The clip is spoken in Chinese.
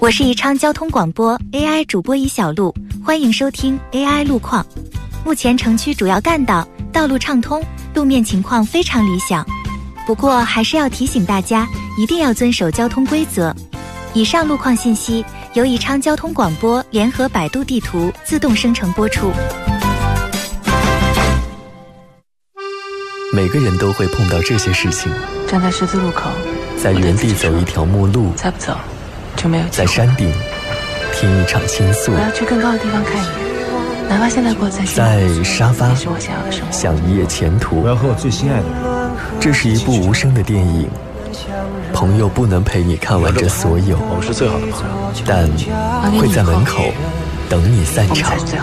我是宜昌交通广播 AI 主播宜小璐，欢迎收听 AI 路况。目前城区主要干道道路畅通，路面情况非常理想。不过还是要提醒大家，一定要遵守交通规则。以上路况信息由宜昌交通广播联合百度地图自动生成播出。 每个人都会碰到这些事情： 站在十字路口， 在原地走一条陌路， 再不走就没有机会。 在山顶听一场倾诉， 我要去更高的地方看一眼，哪怕现在过得再辛苦， 在沙发也是我想要的生活。 想一夜前途。 我要和我最心爱的人。 这是一部无声的电影，朋友不能陪你看完这所有， 我们是最好的朋友， 但会在门口等你散场。